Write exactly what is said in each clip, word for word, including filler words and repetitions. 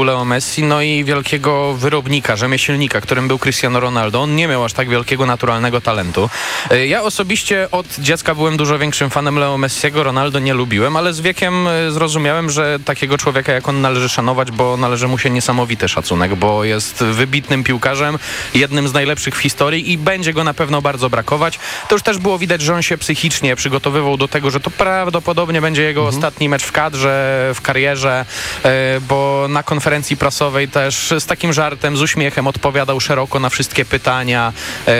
Leo Messi, no i wielkiego wyrobnika, rzemieślnika, którym był Cristiano Ronaldo. On nie miał aż tak wielkiego naturalnego talentu. Ja osobiście od dziecka byłem dużo większym fanem Leo Messiego, Ronaldo nie lubiłem, ale z wiekiem zrozumiałem, że takiego człowieka jak on należy szanować, bo należy mu się niesamowity szacunek, bo jest wybitnym piłkarzem, jednym z najlepszych w historii i będzie go na pewno bardzo brakować. To już też było widać, że on się psychicznie przygotowywał do tego, że to prawdopodobnie będzie jego mhm. ostatni mecz w kadrze, w karierze, bo na konferencji prasowej też z takim żartem, z uśmiechem odpowiadał szeroko na wszystkie pytania, e,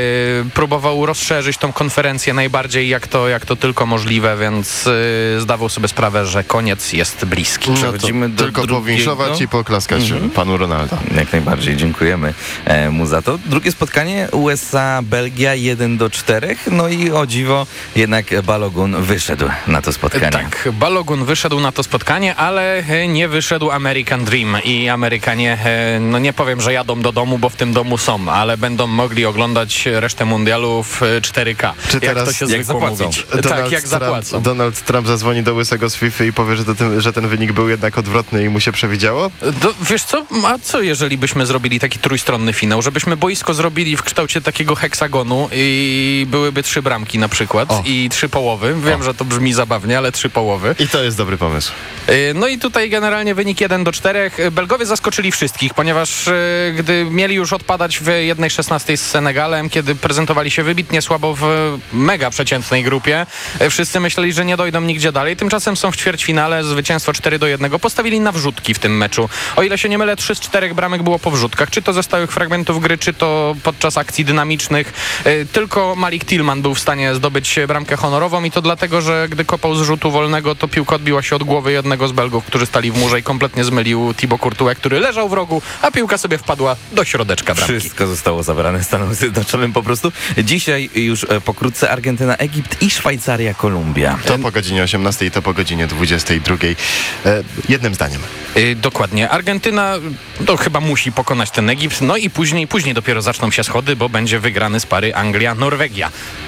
próbował rozszerzyć tą konferencję najbardziej jak to, jak to tylko możliwe, więc e, zdawał sobie sprawę, że koniec jest bliski. No Przechodzimy do tylko drugiego. powinszować i poklaskać mhm. panu Ronaldo. Jak najbardziej, dziękujemy e, mu za to. Drugie spotkanie U S A Belgia jeden do czterech, no i o dziwo jednak Balogun wyszedł na to spotkanie. Tak, Balogun wyszedł na to spotkanie, ale nie wyszedł American Dream i Amerykanie, no nie powiem, że jadą do domu, bo w tym domu są, ale będą mogli oglądać resztę mundialu w cztery K. Czy teraz, jak to się jak zapłacą. mówić. Donald Tak, jak Trump, zapłacą. Donald Trump zadzwoni do Łysego z FIFA i powie, że, to ten, że ten wynik był jednak odwrotny i mu się przewidziało? Do, wiesz co, a co jeżeli byśmy zrobili taki trójstronny finał, żebyśmy boisko zrobili w kształcie takiego heksagonu i byłyby trzy bramki na przykład O. i trzy połowy. Wiem, O. że to brzmi zabawnie, ale trzy połowy. I to jest dobry pomysł. No i tutaj generalnie wynik jeden do czterech. Belgowie zaskoczyli wszystkich, ponieważ y, gdy mieli już odpadać w jednej szesnastej z Senegalem, kiedy prezentowali się wybitnie słabo w mega przeciętnej grupie, y, wszyscy myśleli, że nie dojdą nigdzie dalej. Tymczasem są w ćwierćfinale, zwycięstwo cztery do jednego. Postawili na wrzutki w tym meczu. O ile się nie mylę, trzy z czterech bramek było po wrzutkach. Czy to ze stałych fragmentów gry, czy to podczas akcji dynamicznych. Y, tylko Malik Tillman był w stanie zdobyć bramkę honorową i to dlatego, że gdy kopał z rzutu wolnego, to piłka odbiła się od głowy jednego z Belgów, którzy stali w murze i kompletnie zmylił Thibaut Courtois, który leżał w rogu, a piłka sobie wpadła do środeczka bramki. Wszystko zostało zabrane Stanom Zjednoczonym po prostu. Dzisiaj już e, pokrótce Argentyna, Egipt i Szwajcaria, Kolumbia. To po godzinie osiemnastej, to po godzinie dwudziestej drugiej. E, jednym zdaniem. Yy, dokładnie. Argentyna to chyba musi pokonać ten Egipt, no i później, później dopiero zaczną się schody, bo będzie wygrany z pary Anglia-Norwegia.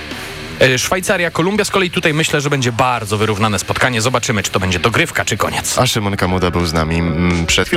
Szwajcaria, Kolumbia, z kolei tutaj myślę, że będzie bardzo wyrównane spotkanie. Zobaczymy, czy to będzie dogrywka, czy koniec. A Szymon Kamuda był z nami mm, przed chwilą.